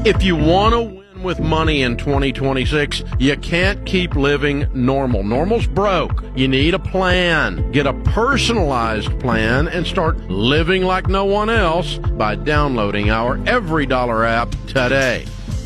If you want to win with money in 2026, you can't keep living normal. Normal's broke. You need a plan. Get a personalized plan and start living like no one else by downloading our Every Dollar app today.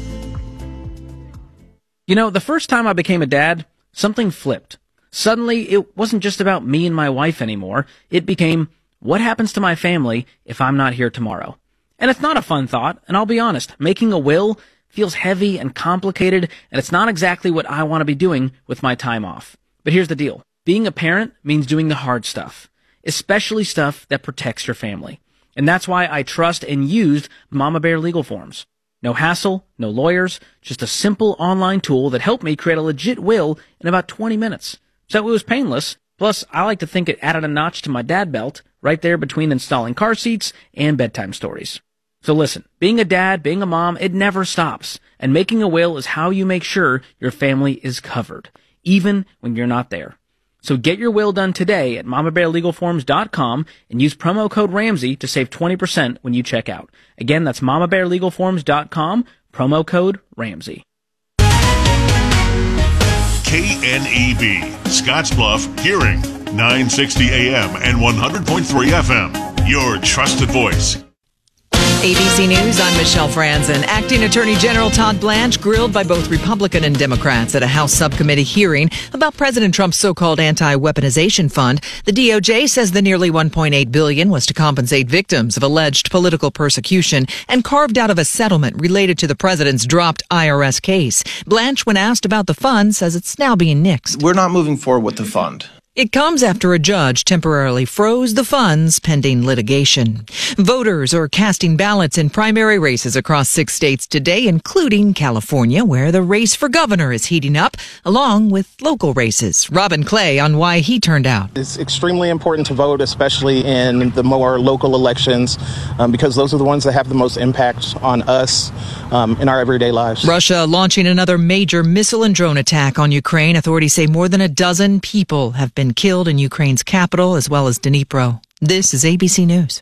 You know, the first time I became a dad, something flipped. Suddenly, it wasn't just about me and my wife anymore. It became, what happens to my family if I'm not here tomorrow? And it's not a fun thought, and I'll be honest, making a will feels heavy and complicated, and it's not exactly what I want to be doing with my time off. But here's the deal. Being a parent means doing the hard stuff, especially stuff that protects your family. And that's why I trust and used Mama Bear Legal Forms. No hassle, no lawyers, just a simple online tool that helped me create a legit will in about 20 minutes. So it was painless. Plus, I like to think it added a notch to my dad belt, right there between installing car seats and bedtime stories. So listen, being a dad, being a mom, it never stops. And making a will is how you make sure your family is covered, even when you're not there. So get your will done today at MamaBearLegalForms.com and use promo code Ramsey to save 20% when you check out. Again, that's MamaBearLegalForms.com, promo code Ramsey. KNEB, Scottsbluff, Hearing, 960 AM and 100.3 FM. Your trusted voice. ABC News, I'm Michelle Franzen. Acting Attorney General Todd Blanche grilled by both Republican and Democrats at a House subcommittee hearing about President Trump's so-called anti-weaponization fund. The DOJ says the nearly $1.8 billion was to compensate victims of alleged political persecution and carved out of a settlement related to the president's dropped IRS case. Blanche, when asked about the fund, says it's now being nixed. We're not moving forward with the fund. It comes after a judge temporarily froze the funds pending litigation. Voters are casting ballots in primary races across 6 states today, including California, where the race for governor is heating up, along with local races. Robin Clay on why he turned out. It's extremely important to vote, especially in the more local elections, because those are the ones that have the most impact on us in our everyday lives. Russia launching another major missile and drone attack on Ukraine. Authorities say more than a dozen people have been killed in Ukraine's capital, as well as Dnipro. This is ABC News.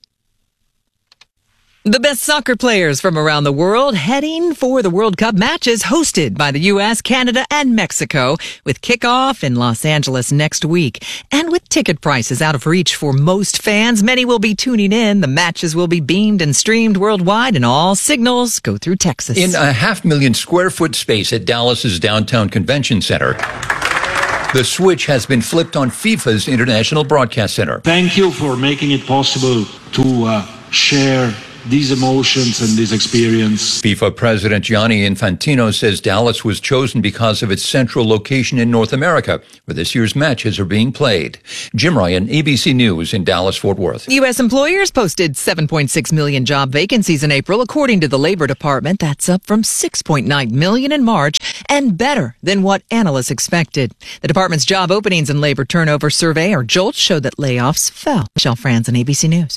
The best soccer players from around the world heading for the World Cup matches hosted by the U.S., Canada, and Mexico, with kickoff in Los Angeles next week. And with ticket prices out of reach for most fans, many will be tuning in. The matches will be beamed and streamed worldwide, and all signals go through Texas. In a 500,000 square foot space at Dallas's downtown convention center, the switch has been flipped on FIFA's International Broadcast Center. Thank you for making it possible to share these emotions and this experience. FIFA President Gianni Infantino says Dallas was chosen because of its central location in North America, where this year's matches are being played. Jim Ryan, ABC News in Dallas-Fort Worth. U.S. employers posted 7.6 million job vacancies in April, according to the Labor Department. That's up from 6.9 million in March and better than what analysts expected. The department's job openings and labor turnover survey, or JOLTS, showed that layoffs fell. Michelle Franzen, ABC News.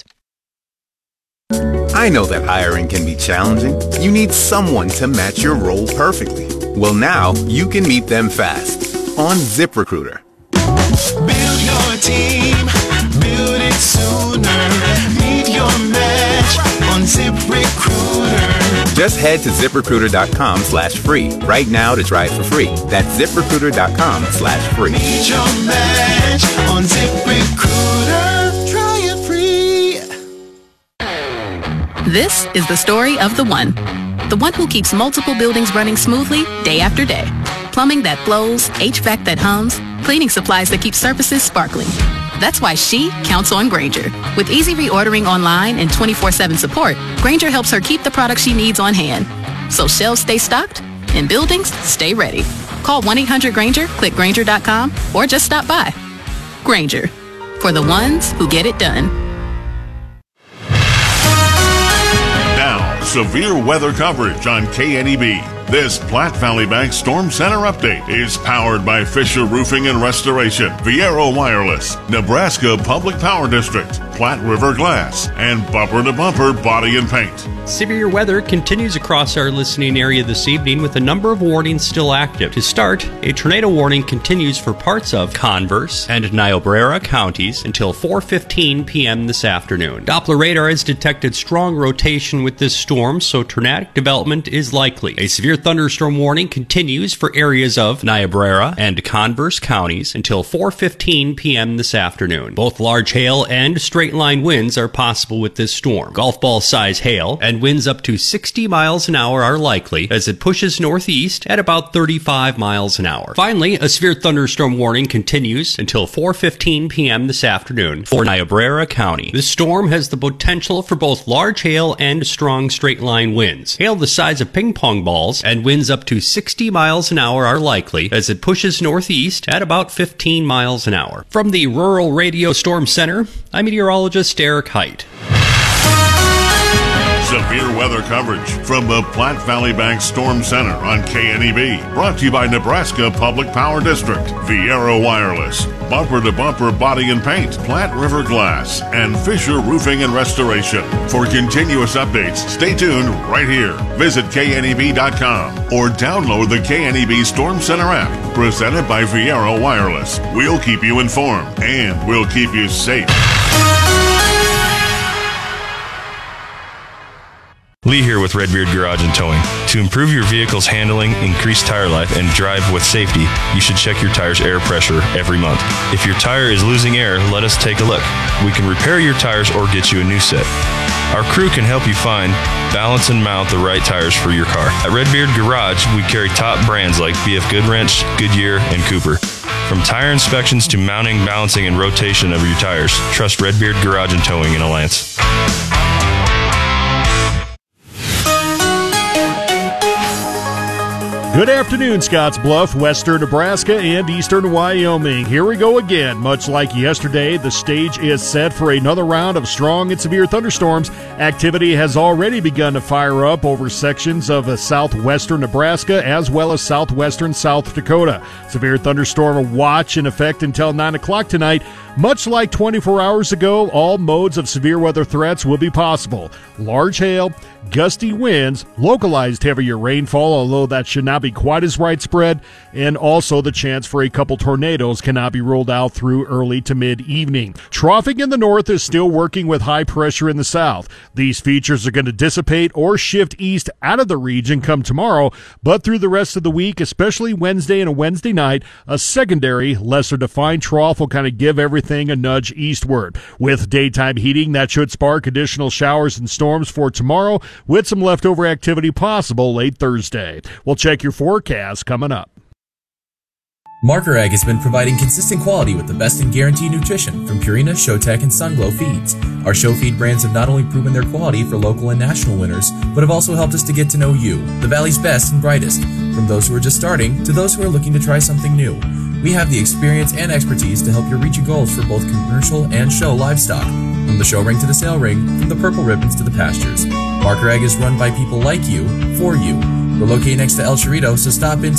I know that hiring can be challenging. You need someone to match your role perfectly. Well, now you can meet them fast on ZipRecruiter. Build your team, build it sooner. Meet your match on ZipRecruiter. Just head to ZipRecruiter.com/free right now to try it for free. That's ZipRecruiter.com/free. Meet your match on ZipRecruiter. Try it free. This is the story of the one who keeps multiple buildings running smoothly day after day. Plumbing that flows, HVAC that hums, cleaning supplies that keep surfaces sparkling. That's why she counts on Grainger. With easy reordering online and 24/7 support, Grainger helps her keep the products she needs on hand. So shelves stay stocked and buildings stay ready. Call 1-800-GRAINGER, click Grainger.com, or just stop by. Grainger, for the ones who get it done. Now, severe weather coverage on KNEB. This Platte Valley Bank Storm Center update is powered by Fisher Roofing and Restoration, Viero Wireless, Nebraska Public Power District, Platte River Glass, and Bumper to Bumper Body and Paint. Severe weather continues across our listening area this evening with a number of warnings still active. To start, a tornado warning continues for parts of Converse and Niobrara counties until 4:15 p.m. this afternoon. Doppler radar has detected strong rotation with this storm, so tornadic development is likely. A severe thunderstorm warning continues for areas of Niobrara and Converse counties until 4:15 p.m. this afternoon. Both large hail and straight-line winds are possible with this storm. Golf ball size hail and winds up to 60 miles an hour are likely as it pushes northeast at about 35 miles an hour. Finally, a severe thunderstorm warning continues until 4:15 p.m. this afternoon for Niobrara County. This storm has the potential for both large hail and strong straight-line winds. Hail the size of ping pong balls and winds up to 60 miles an hour are likely as it pushes northeast at about 15 miles an hour. From the Rural Radio Storm Center, I'm meteorologist Eric Height. Severe weather coverage from the Platte Valley Bank Storm Center on KNEB. Brought to you by Nebraska Public Power District, Viero Wireless, Bumper to Bumper Body and Paint, Platte River Glass, and Fisher Roofing and Restoration. For continuous updates, stay tuned right here. Visit KNEB.com or download the KNEB Storm Center app, presented by Viero Wireless. We'll keep you informed and we'll keep you safe. Lee here with Redbeard Garage and Towing. To improve your vehicle's handling, increase tire life, and drive with safety, you should check your tire's air pressure every month. If your tire is losing air, let us take a look. We can repair your tires or get you a new set. Our crew can help you find, balance, and mount the right tires for your car. At Redbeard Garage, we carry top brands like BF Goodwrench, Goodyear, and Cooper. From tire inspections to mounting, balancing, and rotation of your tires, trust Redbeard Garage and Towing in Alliance. Good afternoon, Scottsbluff, western Nebraska, and eastern Wyoming. Here we go again. Much like yesterday, the stage is set for another round of strong and severe thunderstorms. Activity has already begun to fire up over sections of southwestern Nebraska as well as southwestern South Dakota. Severe thunderstorm watch in effect until 9 o'clock tonight. Much like 24 hours ago, all modes of severe weather threats will be possible. Large hail, gusty winds, localized heavier rainfall, although that should not be quite as widespread, and also the chance for a couple tornadoes cannot be ruled out through early to mid-evening. Troughing in the north is still working with high pressure in the south. These features are going to dissipate or shift east out of the region come tomorrow, but through the rest of the week, especially Wednesday and a Wednesday night, a secondary, lesser defined trough will kind of give everything a nudge eastward. With daytime heating, that should spark additional showers and storms for tomorrow, with some leftover activity possible late Thursday. We'll check your forecast coming up. Marker Ag has been providing consistent quality with the best in guaranteed nutrition from Purina, Showtech, and Sunglow feeds. Our Show Feed brands have not only proven their quality for local and national winners, but have also helped us to get to know you, the Valley's best and brightest, from those who are just starting to those who are looking to try something new. We have the experience and expertise to help you reach your goals for both commercial and show livestock. From the show ring to the sale ring, from the purple ribbons to the pastures. Marker Ag is run by people like you, for you. We're located next to El Chorrito, so stop in